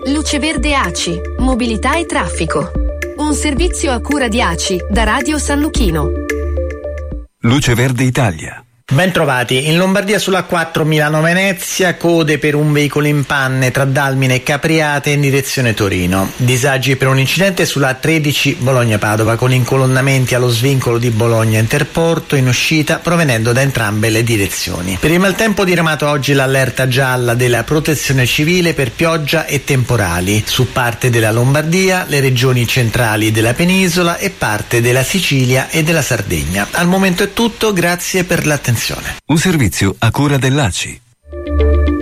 Luce Verde ACI, mobilità e traffico. Un servizio a cura di ACI da Radio San Luchino. Luce Verde Italia. Ben trovati. In Lombardia sulla 4 Milano-Venezia, code per un veicolo in panne tra Dalmine e Capriate in direzione Torino. Disagi per un incidente sulla 13 Bologna-Padova con incolonnamenti allo svincolo di Bologna Interporto in uscita provenendo da entrambe le direzioni. Per il maltempo diramato oggi l'allerta gialla della Protezione Civile per pioggia e temporali su parte della Lombardia, le regioni centrali della penisola e parte della Sicilia e della Sardegna. Al momento è tutto, grazie per l'attenzione. Un servizio a cura dell'ACI.